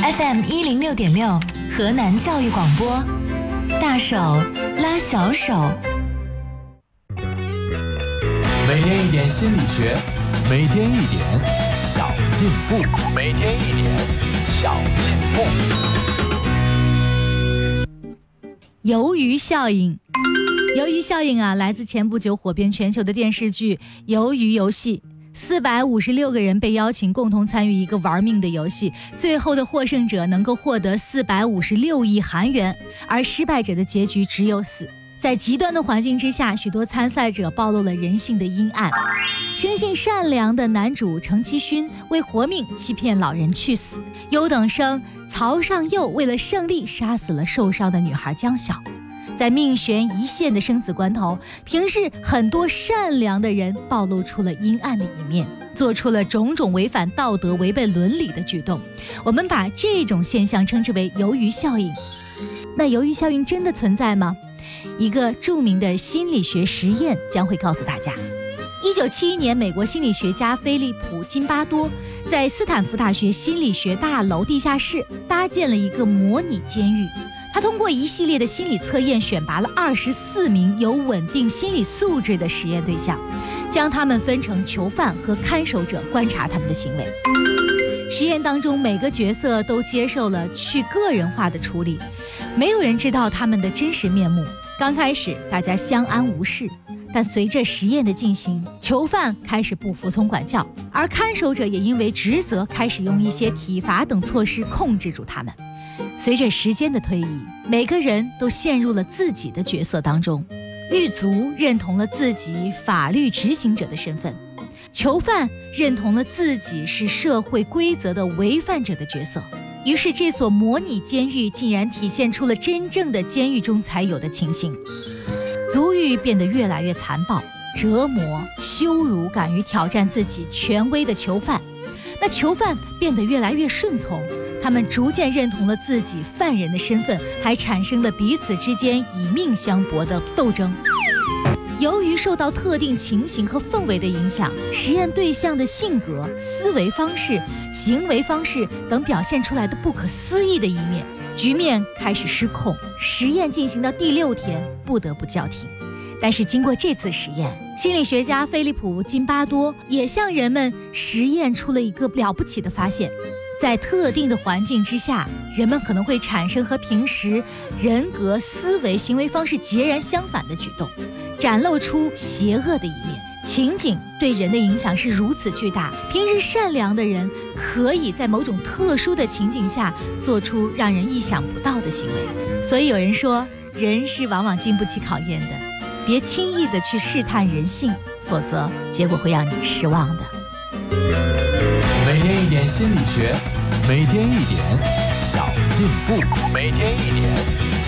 FM106.6河南教育广播，大手拉小手。 每天一点心理学，每天一点小进步，每天一点小进步。 鱿鱼效应。鱿鱼效应来自前不久火遍全球的电视剧《鱿鱼游戏》。456个人被邀请共同参与一个玩命的游戏，最后的获胜者能够获得456亿韩元，而失败者的结局只有死。在极端的环境之下，许多参赛者暴露了人性的阴暗。生性善良的男主程其勋为活命欺骗老人去死，优等生曹尚佑为了胜利杀死了受伤的女孩江晓。在命悬一线的生死关头，平时很多善良的人暴露出了阴暗的一面，做出了种种违反道德、违背伦理的举动。我们把这种现象称之为鱿鱼效应。那鱿鱼效应真的存在吗？一个著名的心理学实验将会告诉大家。1971年，美国心理学家菲利普·金巴多在斯坦福大学心理学大楼地下室搭建了一个模拟监狱。他通过一系列的心理测验选拔了24名有稳定心理素质的实验对象，将他们分成囚犯和看守者，观察他们的行为。实验当中，每个角色都接受了去个人化的处理，没有人知道他们的真实面目。刚开始大家相安无事，但随着实验的进行，囚犯开始不服从管教，而看守者也因为职责开始用一些体罚等措施控制住他们。随着时间的推移，每个人都陷入了自己的角色当中。狱卒认同了自己法律执行者的身份，囚犯认同了自己是社会规则的违犯者的角色。于是这所模拟监狱竟然体现出了真正的监狱中才有的情形。族狱变得越来越残暴，折磨、羞辱敢于挑战自己权威的囚犯。那囚犯变得越来越顺从，他们逐渐认同了自己犯人的身份，还产生了彼此之间以命相搏的斗争。由于受到特定情形和氛围的影响，实验对象的性格、思维方式、行为方式等表现出来的不可思议的一面，局面开始失控。实验进行到第6天，不得不叫停。但是经过这次实验，心理学家菲利普·金巴多也向人们实验出了一个了不起的发现。在特定的环境之下，人们可能会产生和平时人格、思维、行为方式截然相反的举动，展露出邪恶的一面。情景对人的影响是如此巨大，平时善良的人可以在某种特殊的情景下做出让人意想不到的行为。所以有人说，人是往往经不起考验的，别轻易的去试探人性，否则结果会让你失望的。 每天一点心理学，每天一点小进步，每天一点